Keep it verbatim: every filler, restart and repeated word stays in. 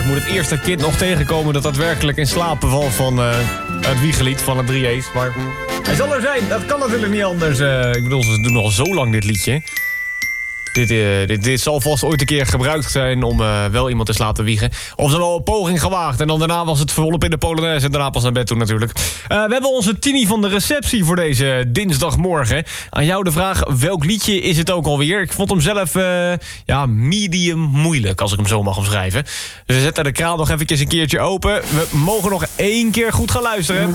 moet het eerste kind nog tegenkomen dat daadwerkelijk in slaap valt van uh, het wiegelied van het drie A's. Maar hij zal er zijn, dat kan natuurlijk niet anders. Uh, ik bedoel, ze doen al zo lang dit liedje. Dit, uh, dit, dit zal vast ooit een keer gebruikt zijn om uh, wel iemand in slaap te wiegen. Of ze wel een poging gewaagd. En dan daarna was het volop in de Polonaise en daarna pas naar bed toe natuurlijk. Uh, we hebben onze Tini van de receptie voor deze dinsdagmorgen. Aan jou de vraag, welk liedje is het ook alweer? Ik vond hem zelf uh, ja, medium moeilijk, als ik hem zo mag omschrijven. Dus we zetten de kraan nog eventjes een keertje open. We mogen nog één keer goed gaan luisteren.